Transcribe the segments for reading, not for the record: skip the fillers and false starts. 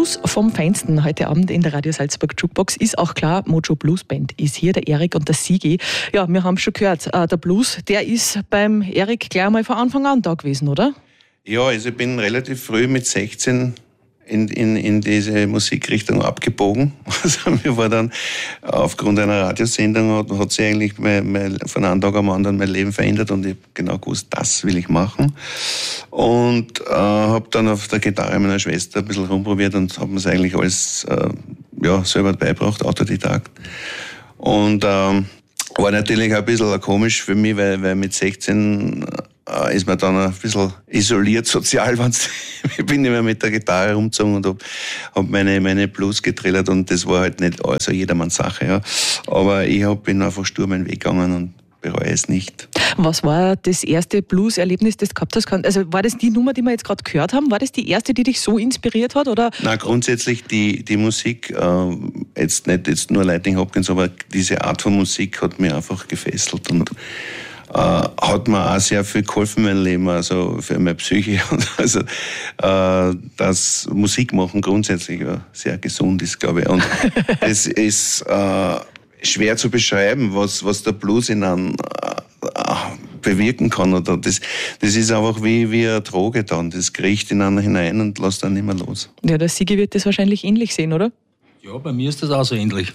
Blues vom Feinsten heute Abend in der Radio Salzburg Jukebox. Ist auch klar, Mojo Blues Band ist hier, der Erik und der Sigi. Ja, wir haben schon gehört, der Blues, der ist beim Erik gleich mal von Anfang an da gewesen, oder? Ja, also ich bin relativ früh mit 16 in diese Musikrichtung abgebogen. Also mir war dann aufgrund einer Radiosendung hat sich eigentlich von einem Tag am anderen mein Leben verändert und ich habe genau gewusst, das will ich machen. Und habe dann auf der Gitarre meiner Schwester ein bisschen rumprobiert und habe mir das eigentlich alles selber beigebracht, Autodidakt. Und war natürlich auch ein bisschen komisch für mich, weil mit 16 ist man dann ein bisschen isoliert sozial. Ich bin nicht mehr mit der Gitarre rumgezogen und hab meine Blues getrillert und das war halt nicht also jedermanns Sache. Ja. Aber ich bin einfach stur meinen Weg gegangen und bereue es nicht. Was war das erste Blues-Erlebnis, das du gehabt hast? Also war das die Nummer, die wir jetzt gerade gehört haben? War das die erste, die dich so inspiriert hat? Oder? Nein, grundsätzlich die Musik, jetzt nicht nur Lightning Hopkins, aber diese Art von Musik hat mich einfach gefesselt und hat mir auch sehr viel geholfen in meinem Leben, also für meine Psyche. Also, dass Musik machen grundsätzlich sehr gesund ist, glaube ich. Und es ist schwer zu beschreiben, was der Blues in einem bewirken kann. Oder das ist einfach wie eine Droge dann. Das kriecht in einen hinein und lässt dann nicht mehr los. Ja, der Sigi wird das wahrscheinlich ähnlich sehen, oder? Ja, bei mir ist das auch so ähnlich.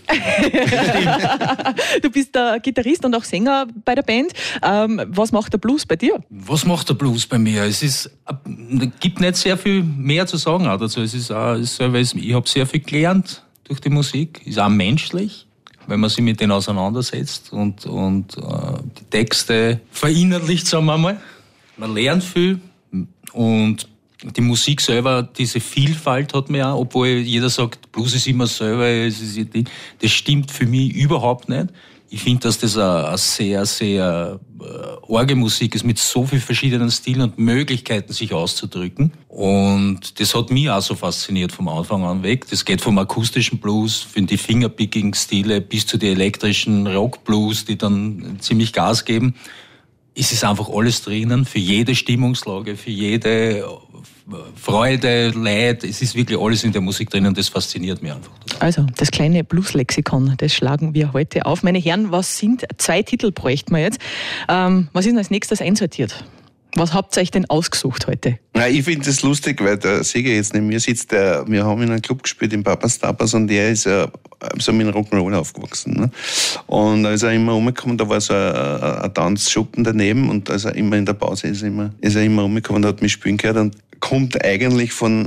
Du bist der Gitarrist und auch Sänger bei der Band. Was macht der Blues bei dir? Was macht der Blues bei mir? Es gibt nicht sehr viel mehr zu sagen auch dazu. Ich habe sehr viel gelernt durch die Musik. Ist auch menschlich, wenn man sich mit denen auseinandersetzt und die Texte verinnerlicht, sagen wir mal. Man lernt viel und die Musik selber, diese Vielfalt hat mir auch, obwohl jeder sagt, Blues ist immer selber, das stimmt für mich überhaupt nicht. Ich finde, dass das eine sehr, sehr arge Musik ist mit so vielen verschiedenen Stilen und Möglichkeiten, sich auszudrücken. Und das hat mich auch so fasziniert vom Anfang an weg. Das geht vom akustischen Blues, für die Fingerpicking-Stile bis zu den elektrischen Rock-Blues, die dann ziemlich Gas geben. Es ist einfach alles drinnen, für jede Stimmungslage, für jede Freude, Leid. Es ist wirklich alles in der Musik drinnen, das fasziniert mich einfach. Also, das kleine Blues-Lexikon, das schlagen wir heute auf. Meine Herren, was sind 2 Titel bräuchten wir jetzt? Was ist denn als nächstes einsortiert? Was habt ihr euch denn ausgesucht heute? Na, ich finde das lustig, weil der Sigi jetzt neben mir sitzt. Wir haben in einem Club gespielt, in Papas Tapas, und der ist so mit Rock'n'Roll aufgewachsen. Ne? Und als er immer rumgekommen, da war so ein Tanzschuppen daneben, und als er immer in der Pause ist er immer rumgekommen und hat mich spielen gehört und kommt eigentlich von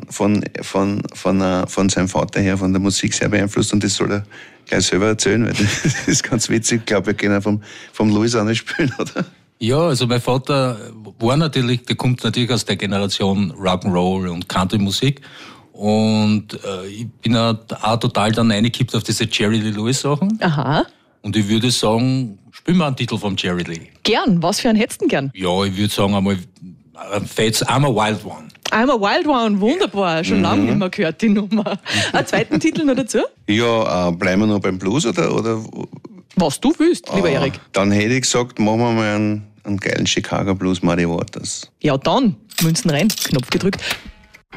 seinem Vater her, von der Musik sehr beeinflusst, und das soll er gleich selber erzählen, weil das ist ganz witzig. Ich glaube, wir können vom Louis auch nicht spielen, oder? Ja, also mein Vater der kommt natürlich aus der Generation Rock'n'Roll und Country-Musik. Und ich bin auch total dann reingekippt auf diese Jerry Lee Lewis-Sachen. Aha. Und ich würde sagen, spielen wir einen Titel von Jerry Lee. Gern, was für einen hättest du gern? Ja, ich würde sagen einmal Fates I'm a Wild One. I'm a Wild One, wunderbar. Schon lange nicht mehr gehört, die Nummer. Einen zweiten Titel noch dazu? Ja, bleiben wir noch beim Blues, oder? Was du willst, lieber Erik. Dann hätte ich gesagt, machen wir mal einen geilen Chicago Blues, Muddy Waters. Ja, dann, Münzen rein, Knopf gedrückt.